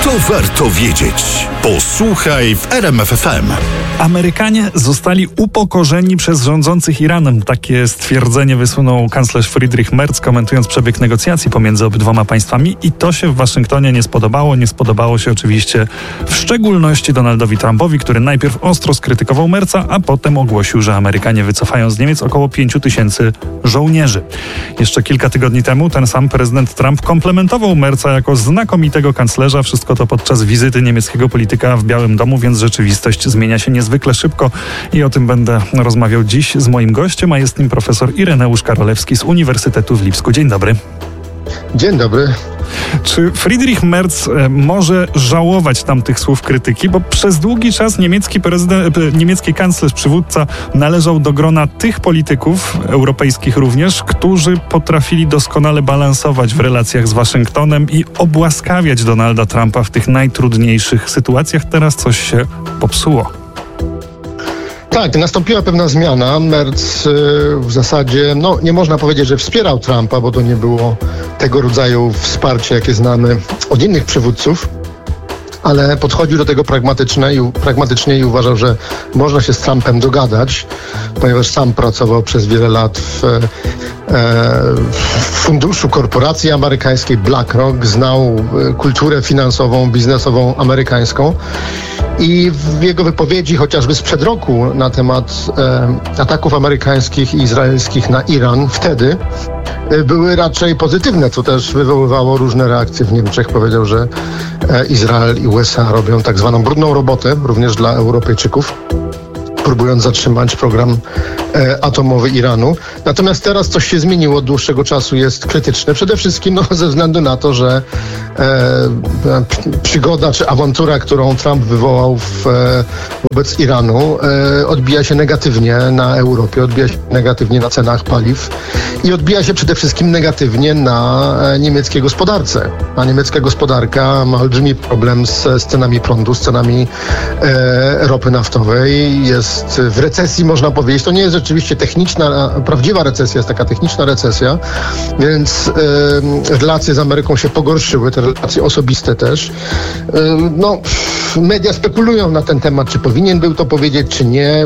Co warto wiedzieć? Posłuchaj w RMF FM. Amerykanie zostali upokorzeni przez rządzących Iranem. Takie stwierdzenie wysunął kanclerz Friedrich Merz, komentując przebieg negocjacji pomiędzy obydwoma państwami, i to się w Waszyngtonie nie spodobało. Nie spodobało się oczywiście w szczególności Donaldowi Trumpowi, który najpierw ostro skrytykował Merza, a potem ogłosił, że Amerykanie wycofają z Niemiec około 5 000 żołnierzy. Jeszcze kilka tygodni temu ten sam prezydent Trump komplementował Merza jako znakomitego kanclerza. Wszystko to podczas wizyty niemieckiego polityka w Białym Domu, więc rzeczywistość zmienia się niezwykle szybko i o tym będę rozmawiał dziś z moim gościem, a jest nim profesor Ireneusz Karolewski z Uniwersytetu w Lipsku. Dzień dobry. Dzień dobry. Czy Friedrich Merz może żałować tamtych słów krytyki? Bo przez długi czas niemiecki kanclerz, przywódca, należał do grona tych polityków, europejskich również, którzy potrafili doskonale balansować w relacjach z Waszyngtonem i obłaskawiać Donalda Trumpa w tych najtrudniejszych sytuacjach. Teraz coś się popsuło. Tak, nastąpiła pewna zmiana. Merz w zasadzie, nie można powiedzieć, że wspierał Trumpa, bo to nie było tego rodzaju wsparcie, jakie znamy od innych przywódców, ale podchodził do tego pragmatycznie i uważał, że można się z Trumpem dogadać, ponieważ sam pracował przez wiele lat w funduszu korporacji amerykańskiej BlackRock, znał kulturę finansową, biznesową amerykańską. I w jego wypowiedzi, chociażby sprzed roku, na temat ataków amerykańskich i izraelskich na Iran, wtedy były raczej pozytywne, co też wywoływało różne reakcje w Niemczech. Powiedział, że Izrael i USA robią tak zwaną brudną robotę, również dla Europejczyków, próbując zatrzymać program atomowy Iranu. Natomiast teraz coś się zmieniło, od dłuższego czasu jest krytyczne. Przede wszystkim ze względu na to, że przygoda czy awantura, którą Trump wywołał wobec Iranu, odbija się negatywnie na Europie, odbija się negatywnie na cenach paliw i odbija się przede wszystkim negatywnie na niemieckiej gospodarce. A niemiecka gospodarka ma olbrzymi problem z cenami prądu, z cenami ropy naftowej. Jest w recesji, można powiedzieć. To nie jest rzeczywiście prawdziwa recesja, jest taka techniczna recesja, więc relacje z Ameryką się pogorszyły, te relacje osobiste też. Media spekulują na ten temat, czy powinien był to powiedzieć, czy nie.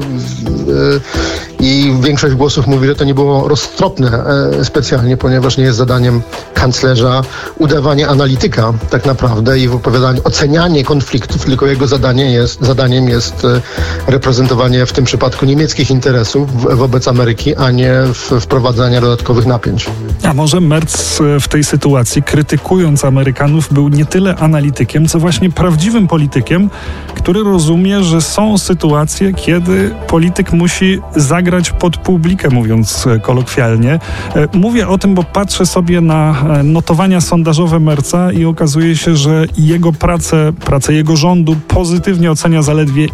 I większość głosów mówi, że to nie było roztropne specjalnie, ponieważ nie jest zadaniem kanclerza udawanie analityka tak naprawdę i ocenianie konfliktów, tylko jego zadaniem jest reprezentowanie w tym przypadku niemieckich interesów wobec Ameryki, a nie wprowadzania dodatkowych napięć. A może Merz w tej sytuacji, krytykując Amerykanów, był nie tyle analitykiem, co właśnie prawdziwym politykiem, który rozumie, że są sytuacje, kiedy polityk musi zagrać pod publikę, mówiąc kolokwialnie. Mówię o tym, bo patrzę sobie na notowania sondażowe Merza i okazuje się, że jego pracę jego rządu pozytywnie ocenia zaledwie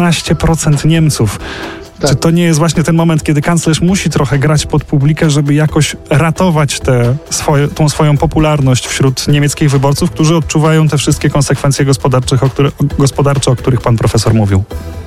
11% Niemców. Tak. Czy to nie jest właśnie ten moment, kiedy kanclerz musi trochę grać pod publikę, żeby jakoś ratować tą swoją popularność wśród niemieckich wyborców, którzy odczuwają te wszystkie konsekwencje gospodarcze, o których pan profesor mówił?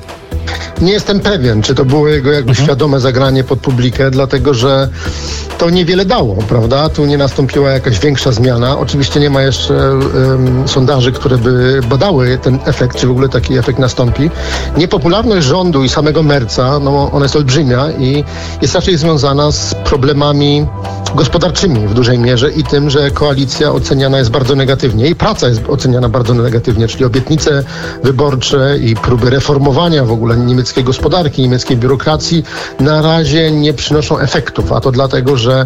Nie jestem pewien, czy to było jego świadome zagranie pod publikę, dlatego że to niewiele dało, prawda? Tu nie nastąpiła jakaś większa zmiana. Oczywiście nie ma jeszcze sondaży, które by badały ten efekt, czy w ogóle taki efekt nastąpi. Niepopularność rządu i samego Merza, ona jest olbrzymia i jest raczej związana z problemami gospodarczymi w dużej mierze i tym, że koalicja oceniana jest bardzo negatywnie i praca jest oceniana bardzo negatywnie, czyli obietnice wyborcze i próby reformowania w ogóle niemieckiej gospodarki, niemieckiej biurokracji na razie nie przynoszą efektów, a to dlatego, że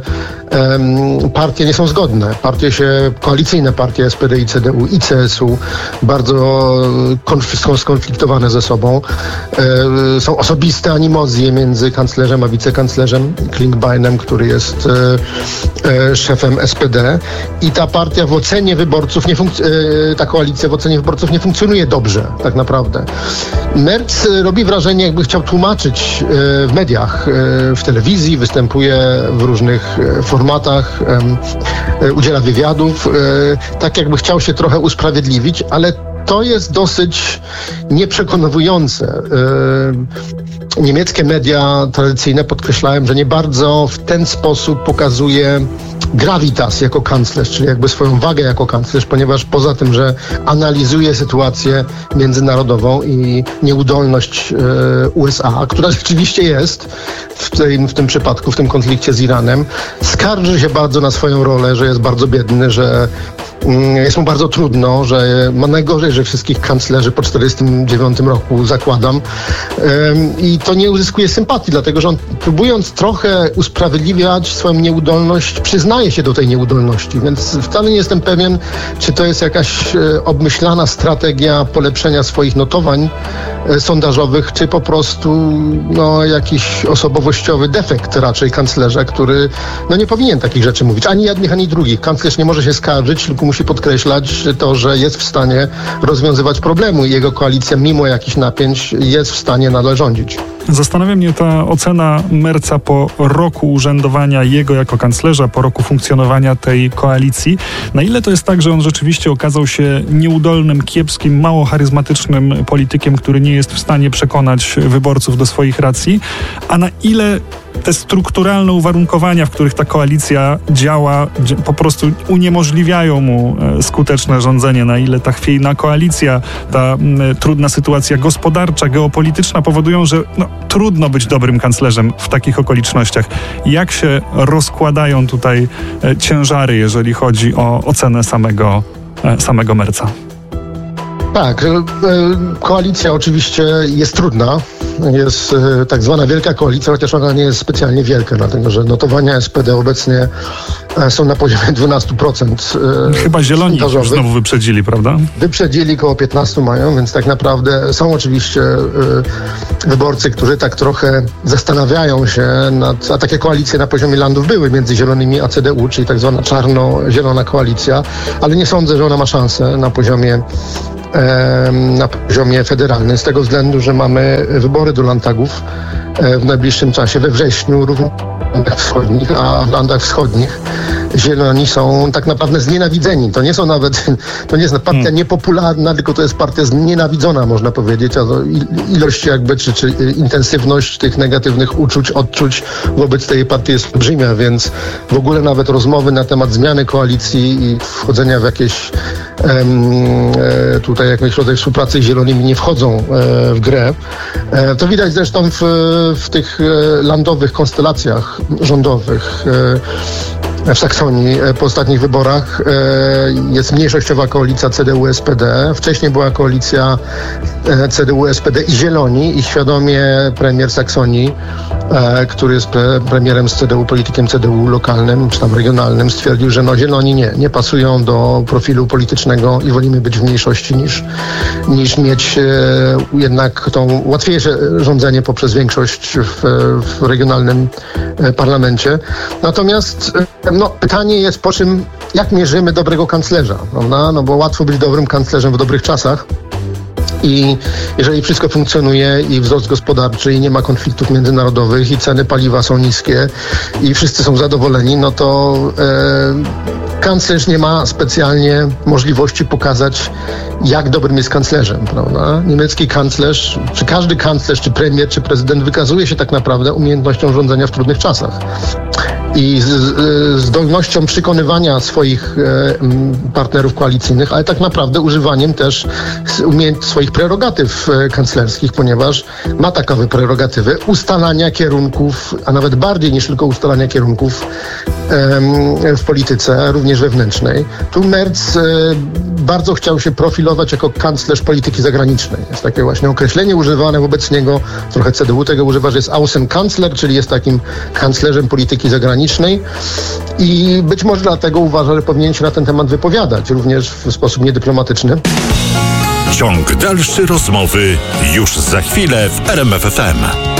partie nie są zgodne. Koalicyjne partie SPD i CDU i CSU bardzo są skonfliktowane ze sobą. Są osobiste animozje między kanclerzem a wicekanclerzem Klingbeinem, który jest szefem SPD i ta partia w ocenie wyborców ta koalicja w ocenie wyborców nie funkcjonuje dobrze, tak naprawdę. Merz robi wrażenie, jakby chciał tłumaczyć w mediach, w telewizji, występuje w różnych formatach, udziela wywiadów, tak jakby chciał się trochę usprawiedliwić, ale to jest dosyć nieprzekonujące. Niemieckie media tradycyjne podkreślałem, że nie bardzo w ten sposób pokazuje gravitas jako kanclerz, czyli jakby swoją wagę jako kanclerz, ponieważ poza tym, że analizuje sytuację międzynarodową i nieudolność USA, która rzeczywiście jest w tym przypadku, w tym konflikcie z Iranem, skarży się bardzo na swoją rolę, że jest bardzo biedny, że jest mu bardzo trudno, że ma najgorzej, że wszystkich kanclerzy po 1949 roku, zakładam. I to nie uzyskuje sympatii, dlatego że on, próbując trochę usprawiedliwiać swoją nieudolność, przyznaje się do tej nieudolności, więc wcale nie jestem pewien, czy to jest jakaś obmyślana strategia polepszenia swoich notowań sondażowych, czy po prostu jakiś osobowościowy defekt raczej kanclerza, który nie powinien takich rzeczy mówić. Ani jednych, ani drugich. Kanclerz nie może się skarżyć, tylko musi podkreślać to, że jest w stanie rozwiązywać problemu i jego koalicja mimo jakichś napięć jest w stanie nadal rządzić. Zastanawia mnie ta ocena Merza po roku urzędowania jego jako kanclerza, po roku funkcjonowania tej koalicji. Na ile to jest tak, że on rzeczywiście okazał się nieudolnym, kiepskim, mało charyzmatycznym politykiem, który nie jest w stanie przekonać wyborców do swoich racji, a na ile te strukturalne uwarunkowania, w których ta koalicja działa, po prostu uniemożliwiają mu skuteczne rządzenie, na ile ta chwiejna koalicja, ta trudna sytuacja gospodarcza, geopolityczna powodują, że trudno być dobrym kanclerzem w takich okolicznościach. Jak się rozkładają tutaj ciężary, jeżeli chodzi o ocenę samego Merza? Tak, koalicja oczywiście jest trudna. Jest tak zwana wielka koalicja, chociaż ona nie jest specjalnie wielka, dlatego że notowania SPD obecnie są na poziomie 12%. Chyba Zieloni już znowu wyprzedzili, prawda? Wyprzedzili, koło 15 mają, więc tak naprawdę są oczywiście wyborcy, którzy tak trochę zastanawiają się a takie koalicje na poziomie landów były między Zielonymi a CDU, czyli tak zwana czarno-zielona koalicja, ale nie sądzę, że ona ma szansę na poziomie federalnym, z tego względu, że mamy wybory do Landtagów w najbliższym czasie, we wrześniu, również w landach wschodnich, a w landach wschodnich Zieloni są tak naprawdę znienawidzeni. To nie jest partia niepopularna, tylko to jest partia znienawidzona, można powiedzieć, a ilość czy intensywność tych negatywnych odczuć wobec tej partii jest olbrzymia, więc w ogóle nawet rozmowy na temat zmiany koalicji i wchodzenia w jakieś jakiś rodzaj współpracy z Zielonymi nie wchodzą w grę. To widać zresztą w tych landowych konstelacjach rządowych. W Saksonii po ostatnich wyborach jest mniejszościowa koalicja CDU-SPD. Wcześniej była koalicja CDU-SPD i Zieloni i świadomie premier Saksonii, który jest premierem z CDU, politykiem CDU lokalnym czy tam regionalnym, stwierdził, że Zieloni nie pasują do profilu politycznego i wolimy być w mniejszości niż mieć jednak tą łatwiejsze rządzenie poprzez większość w regionalnym parlamencie. Natomiast pytanie jest jak mierzymy dobrego kanclerza, prawda? Bo łatwo być dobrym kanclerzem w dobrych czasach. I jeżeli wszystko funkcjonuje i wzrost gospodarczy i nie ma konfliktów międzynarodowych i ceny paliwa są niskie i wszyscy są zadowoleni, to kanclerz nie ma specjalnie możliwości pokazać, jak dobrym jest kanclerzem, prawda? Niemiecki kanclerz, czy każdy kanclerz, czy premier, czy prezydent wykazuje się tak naprawdę umiejętnością rządzenia w trudnych czasach. I zdolnością przekonywania swoich partnerów koalicyjnych, ale tak naprawdę używaniem też swoich prerogatyw kanclerskich, ponieważ ma takowe prerogatywy ustalania kierunków, a nawet bardziej niż tylko ustalania kierunków w polityce, również wewnętrznej. Tu Merz bardzo chciał się profilować jako kanclerz polityki zagranicznej. Jest takie właśnie określenie używane wobec niego, trochę CDU tego używa, że jest Außenkanzler, czyli jest takim kanclerzem polityki zagranicznej i być może dlatego uważa, że powinien się na ten temat wypowiadać, również w sposób niedyplomatyczny. Ciąg dalszy rozmowy już za chwilę w RMF FM.